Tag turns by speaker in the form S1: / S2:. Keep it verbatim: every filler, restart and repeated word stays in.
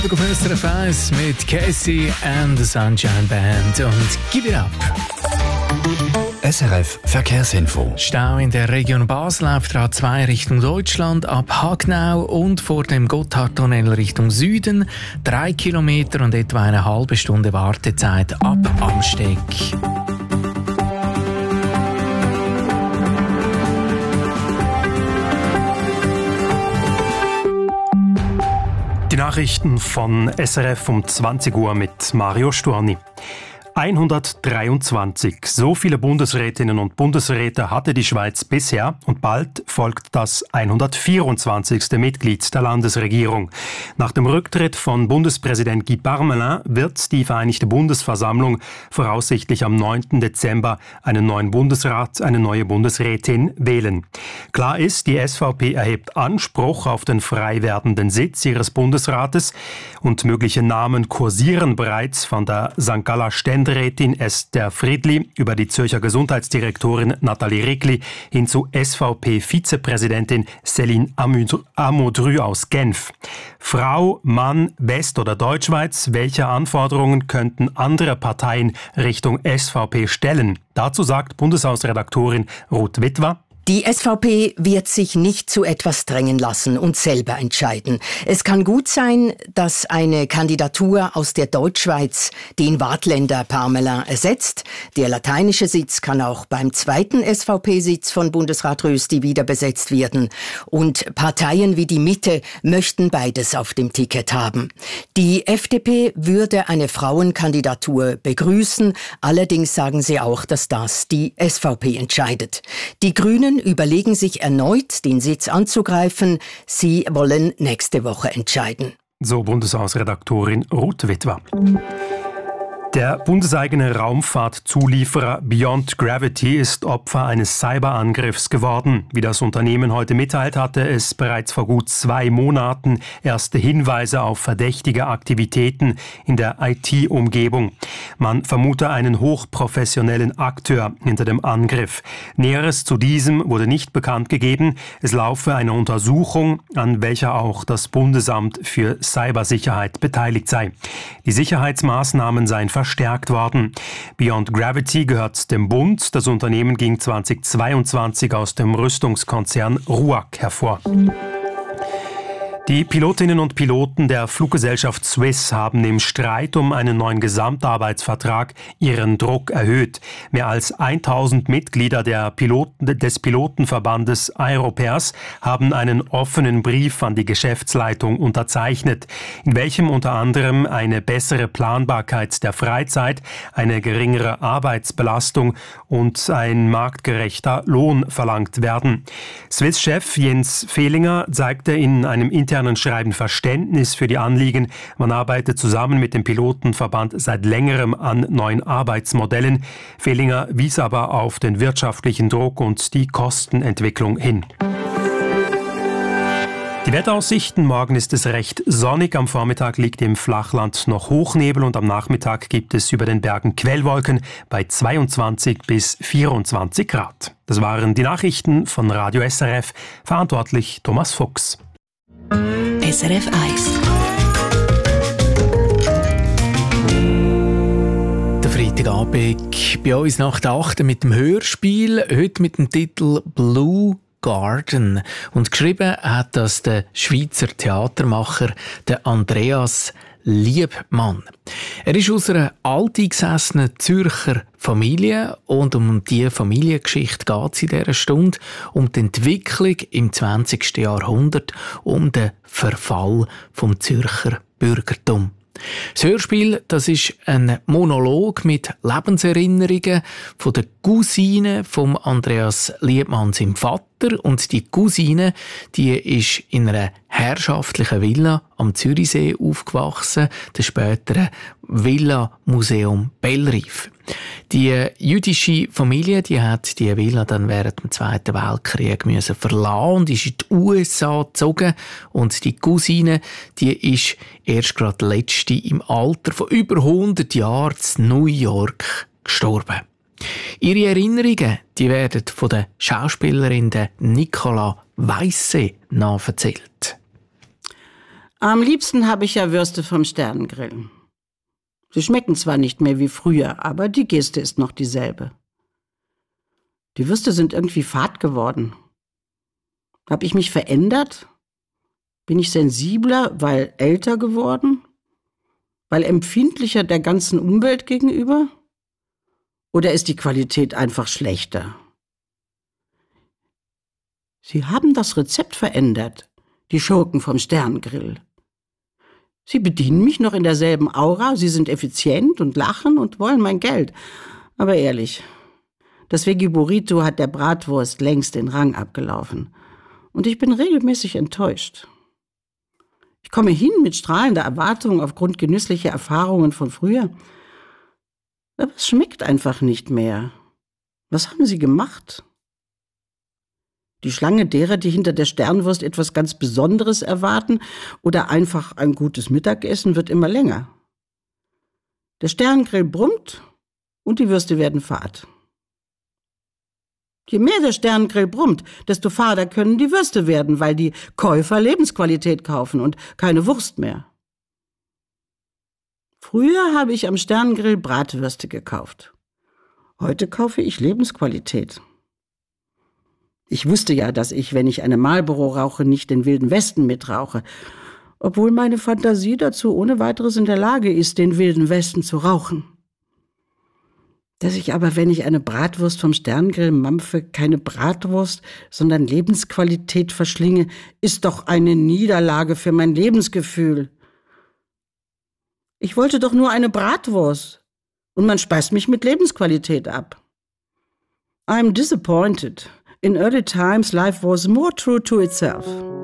S1: Auf S R F eins mit Casey and the Sunshine Band und Give It Up.
S2: S R F Verkehrsinfo.
S1: Stau in der Region Basel auf der A zwei Richtung Deutschland ab Hagnau und vor dem Gotthardtunnel Richtung Süden. Drei Kilometer und etwa eine halbe Stunde Wartezeit ab Amsteg.
S3: Die Nachrichten von S R F um zwanzig Uhr mit Mario Storni. hundertdreiundzwanzig. So viele Bundesrätinnen und Bundesräte hatte die Schweiz bisher und bald folgt das hundertvierundzwanzigste Mitglied der Landesregierung. Nach dem Rücktritt von Bundespräsident Guy Parmelin wird die Vereinigte Bundesversammlung voraussichtlich am neunten Dezember einen neuen Bundesrat, eine neue Bundesrätin wählen. Klar ist, die S V P erhebt Anspruch auf den frei werdenden Sitz ihres Bundesrates und mögliche Namen kursieren bereits von der Sankt Galler Ständerätin Esther Friedli über die Zürcher Gesundheitsdirektorin Nathalie Rickli hin zu S V P-Vizepräsidentin Céline Amodru aus Genf. Frau, Mann, West- oder Deutschschweiz, welche Anforderungen könnten andere Parteien Richtung S V P stellen? Dazu sagt Bundeshausredaktorin Ruth Witwer:
S4: Die S V P wird sich nicht zu etwas drängen lassen und selber entscheiden. Es kann gut sein, dass eine Kandidatur aus der Deutschschweiz den Waadtländer Parmelin ersetzt. Der lateinische Sitz kann auch beim zweiten S V P-Sitz von Bundesrat Rösti wieder besetzt werden. Und Parteien wie die Mitte möchten beides auf dem Ticket haben. Die F D P würde eine Frauenkandidatur begrüßen. Allerdings sagen sie auch, dass das die S V P entscheidet. Die Grünen überlegen sich erneut, den Sitz anzugreifen. Sie wollen nächste Woche entscheiden.
S3: So Bundeshausredaktorin Ruth Witwer. Der bundeseigene Raumfahrtzulieferer Beyond Gravity ist Opfer eines Cyberangriffs geworden. Wie das Unternehmen heute mitteilt, hatte es bereits vor gut zwei Monaten erste Hinweise auf verdächtige Aktivitäten in der I T-Umgebung. Man vermute einen hochprofessionellen Akteur hinter dem Angriff. Näheres zu diesem wurde nicht bekannt gegeben. Es laufe eine Untersuchung, an welcher auch das Bundesamt für Cybersicherheit beteiligt sei. Die Sicherheitsmaßnahmen seien verstärkt worden. Beyond Gravity gehört dem Bund. Das Unternehmen ging zweitausendzweiundzwanzig aus dem Rüstungskonzern RUAG hervor. Die Pilotinnen und Piloten der Fluggesellschaft Swiss haben im Streit um einen neuen Gesamtarbeitsvertrag ihren Druck erhöht. Mehr als tausend Mitglieder der Piloten, des Pilotenverbandes Aeropairs haben einen offenen Brief an die Geschäftsleitung unterzeichnet, in welchem unter anderem eine bessere Planbarkeit der Freizeit, eine geringere Arbeitsbelastung und ein marktgerechter Lohn verlangt werden. Swiss-Chef Jens Fehlinger zeigte in einem internen Schreiben Verständnis für die Anliegen. Man arbeitet zusammen mit dem Pilotenverband seit längerem an neuen Arbeitsmodellen. Fehlinger wies aber auf den wirtschaftlichen Druck und die Kostenentwicklung hin. Die Wetteraussichten: Morgen ist es recht sonnig, am Vormittag liegt im Flachland noch Hochnebel und am Nachmittag gibt es über den Bergen Quellwolken bei zweiundzwanzig bis vierundzwanzig Grad. Das waren die Nachrichten von Radio S R F, verantwortlich Thomas Fuchs.
S5: S R F eins.
S1: Der Freitagabend bei uns nach der achten mit dem Hörspiel, heute mit dem Titel «Blue Garden». Und geschrieben hat das der Schweizer Theatermacher der Andreas Liebmann. Er ist aus einer alteingesessenen Zürcher Familie und um diese Familiengeschichte geht es in dieser Stunde, um die Entwicklung im zwanzigsten Jahrhundert, um den Verfall vom Zürcher Bürgertum. Das Hörspiel, das ist ein Monolog mit Lebenserinnerungen von der Cousine von Andreas Liebmann, seinem Vater. Und die Cousine, die ist in einer herrschaftlichen Villa am Zürichsee aufgewachsen, der späteren Villa Museum Bellrive. Die jüdische Familie, die hat die Villa dann während dem Zweiten Weltkrieg müssen verlassen und ist in die U S A gezogen. Und die Cousine, die ist erst gerade letzte im Alter von über hundert Jahren in New York gestorben. Ihre Erinnerungen, die werden von der Schauspielerin Nicola Weisse nacherzählt.
S6: Am liebsten habe ich ja Würste vom Sternengrill. Sie schmecken zwar nicht mehr wie früher, aber die Geste ist noch dieselbe. Die Würste sind irgendwie fad geworden. Habe ich mich verändert? Bin ich sensibler, weil älter geworden? Weil empfindlicher der ganzen Umwelt gegenüber? Oder ist die Qualität einfach schlechter? Sie haben das Rezept verändert, die Schurken vom Sternengrill. Sie bedienen mich noch in derselben Aura, sie sind effizient und lachen und wollen mein Geld. Aber ehrlich, das Veggie Burrito hat der Bratwurst längst den Rang abgelaufen. Und ich bin regelmäßig enttäuscht. Ich komme hin mit strahlender Erwartung aufgrund genüsslicher Erfahrungen von früher. Aber es schmeckt einfach nicht mehr. Was haben Sie gemacht? Die Schlange derer, die hinter der Sternwurst etwas ganz Besonderes erwarten oder einfach ein gutes Mittagessen, wird immer länger. Der Sternengrill brummt und die Würste werden fad. Je mehr der Sternengrill brummt, desto fader können die Würste werden, weil die Käufer Lebensqualität kaufen und keine Wurst mehr. Früher habe ich am Sternengrill Bratwürste gekauft. Heute kaufe ich Lebensqualität. Ich wusste ja, dass ich, wenn ich eine Marlboro rauche, nicht den Wilden Westen mitrauche, obwohl meine Fantasie dazu ohne weiteres in der Lage ist, den Wilden Westen zu rauchen. Dass ich aber, wenn ich eine Bratwurst vom Sternengrill mampfe, keine Bratwurst, sondern Lebensqualität verschlinge, ist doch eine Niederlage für mein Lebensgefühl. Ich wollte doch nur eine Bratwurst und man speist mich mit Lebensqualität ab. I'm disappointed. In early times life was more true to itself.